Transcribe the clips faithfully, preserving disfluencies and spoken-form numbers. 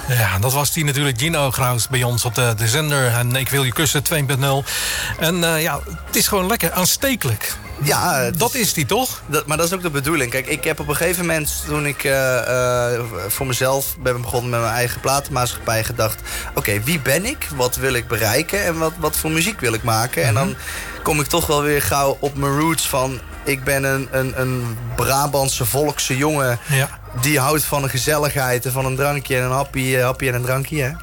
Ja, dat was die natuurlijk, Gino Graus, bij ons op de, de zender. En Ik wil je kussen twee punt nul. En uh, ja, het is gewoon lekker aanstekelijk. Ja, dat is, is die toch? Dat, maar dat is ook de bedoeling. Kijk, ik heb op een gegeven moment, toen ik uh, uh, voor mezelf ben begonnen met mijn eigen platenmaatschappij, gedacht: oké, okay, wie ben ik? Wat wil ik bereiken? En wat, wat voor muziek wil ik maken? Mm-hmm. En dan kom ik toch wel weer gauw op mijn roots van: ik ben een, een, een Brabantse volkse jongen. Ja. Die houdt van een gezelligheid en van een drankje en een happy, happy en een drankje. Hè?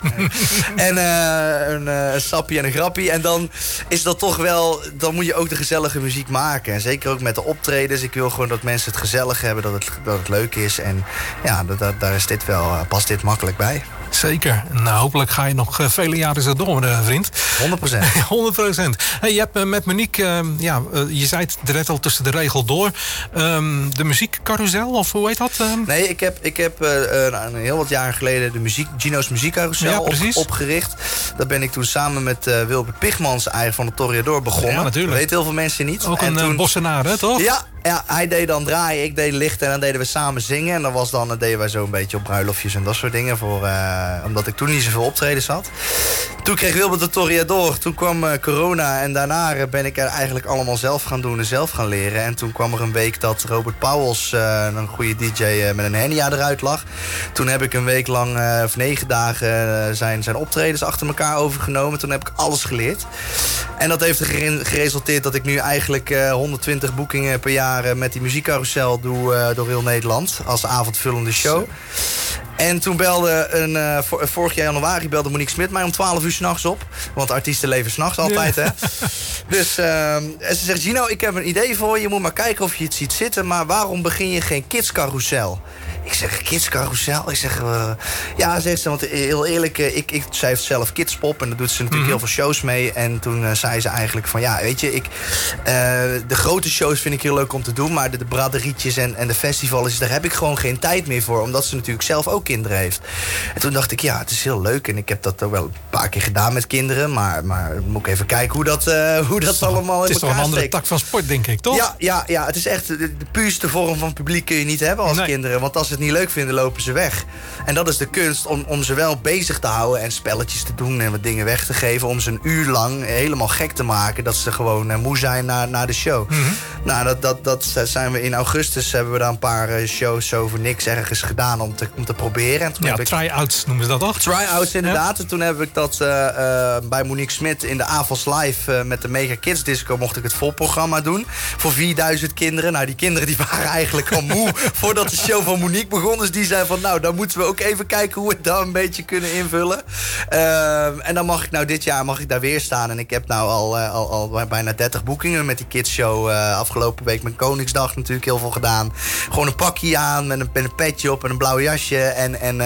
en uh, een, uh, een sappie en een grappie. En dan is dat toch wel, dan moet je ook de gezellige muziek maken. En zeker ook met de optredens. Ik wil gewoon dat mensen het gezellig hebben, dat het, dat het leuk is. En ja, dat, dat, daar is dit wel, past dit makkelijk bij. Zeker. Nou, hopelijk ga je nog uh, vele jaren zo door, uh, vriend. honderd procent. honderd procent. Hey, je hebt uh, met Monique, uh, ja, uh, je zei het direct al tussen de regel door. Um, de muziekcarousel, of hoe heet dat? Um? Nee, ik heb, ik heb uh, een heel wat jaren geleden de muziek, Gino's Muziekcarousel ja, op, opgericht. Dat ben ik toen samen met uh, Wilbert Pigmans, eigenlijk van de Toreador, begonnen. Ja, natuurlijk. Dat weten heel veel mensen niet. Ook een toen... bossenaar, hè, toch? Ja. Ja, hij deed dan draaien, ik deed lichten en dan deden we samen zingen. En dan, was dan, dan deden wij zo een beetje op bruiloftjes en dat soort dingen. Voor, uh, omdat ik toen niet zoveel optredens had. Toen kreeg Wilbert de Toreador. Toen kwam uh, corona en daarna uh, ben ik er eigenlijk allemaal zelf gaan doen en zelf gaan leren. En toen kwam er een week dat Robert Pauwels, uh, een goede D J, uh, met een hernia eruit lag. Toen heb ik een week lang, uh, of negen dagen, uh, zijn, zijn optredens achter elkaar overgenomen. Toen heb ik alles geleerd. En dat heeft er geresulteerd dat ik nu eigenlijk uh, honderdtwintig boekingen per jaar met die muziekcarousel doe uh, door heel Nederland als avondvullende show. En toen belde een, uh, vor, vorig jaar januari belde Monique Smit mij om twaalf uur 's nachts op. Want artiesten leven 's nachts altijd, ja. Hè. Dus uh, en ze zegt: Gino, ik heb een idee voor je. Je moet maar kijken of je het ziet zitten. Maar waarom begin je geen kidscarousel? Ik zeg: kidscarousel? Ik zeg: uh, ja, zegt ze. Want heel eerlijk, uh, ik, ik, zij heeft zelf kidspop en daar doet ze natuurlijk mm-hmm. heel veel shows mee. En toen uh, zei ze eigenlijk van: ja, weet je, ik, uh, de grote shows vind ik heel leuk om te doen. Maar de, de braderietjes en, en de festivals, daar heb ik gewoon geen tijd meer voor. Omdat ze natuurlijk zelf ook kinderen heeft. En toen dacht ik: ja, het is heel leuk. En ik heb dat ook wel een paar keer gedaan met kinderen. Maar, maar moet ik even kijken hoe dat, uh, hoe dat toch, allemaal in elkaar steekt. Het is toch een andere tak van sport, denk ik, toch? Ja, ja, ja, het is echt de, de puurste vorm van publiek kun je niet hebben als nee. kinderen. Want als ze het niet leuk vinden, lopen ze weg. En dat is de kunst om, om ze wel bezig te houden en spelletjes te doen en wat dingen weg te geven. Om ze een uur lang helemaal gek te maken. Dat ze gewoon uh, moe zijn na, na de show. Mm-hmm. Nou, dat, dat, dat zijn we in augustus hebben we daar een paar uh, shows zo voor niks ergens gedaan om te, om te proberen. En toen ja, heb ik... try-outs noemen ze dat toch? Try-outs, inderdaad. Ja. En toen heb ik dat uh, uh, bij Monique Smit in de A V O S Live uh, met de Mega Kids Disco mocht ik het volprogramma doen. Voor vierduizend kinderen. Nou, die kinderen die waren eigenlijk al moe voordat de show van Monique begon. Dus die zei van: nou, dan moeten we ook even kijken hoe we het daar een beetje kunnen invullen. Uh, en dan mag ik nou dit jaar mag ik daar weer staan. En ik heb nou al, uh, al, al bijna dertig boekingen met die kidsshow. Uh, afgelopen week met Koningsdag natuurlijk heel veel gedaan. Gewoon een pakje aan met een, met een petje op en een blauw jasje. En, en uh,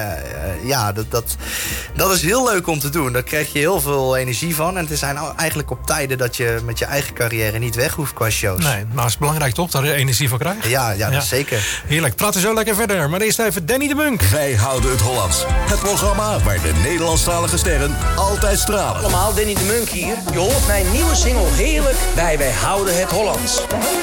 uh, ja, dat, dat, dat is heel leuk om te doen. Daar krijg je heel veel energie van. En het zijn eigenlijk op tijden dat je met je eigen carrière niet weg hoeft qua shows. Nee, maar het is belangrijk toch, dat je energie van krijgt? Ja, ja, ja. zeker. Heerlijk. Praten zo lekker verder. Maar eerst even Danny de Munk. Wij houden het Hollands. Het programma waar de Nederlandstalige sterren altijd stralen. Allemaal, Danny de Munk hier. Je hoort mijn nieuwe single heerlijk bij Wij houden het Hollands.